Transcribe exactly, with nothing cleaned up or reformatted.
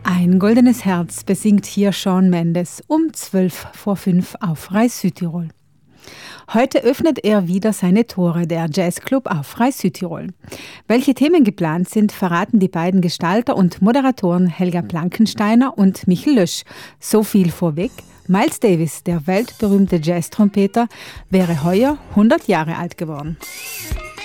Ein goldenes Herz besingt hier Shawn Mendes um zwölf vor fünf auf Rais Südtirol. Heute öffnet er wieder seine Tore, der Jazzclub auf Rais Südtirol. Welche Themen geplant sind, verraten die beiden Gestalter und Moderatoren Helga Blankensteiner und Michel Lösch. So viel vorweg: Miles Davis, der weltberühmte Jazztrompeter, wäre heuer hundert Jahre alt geworden.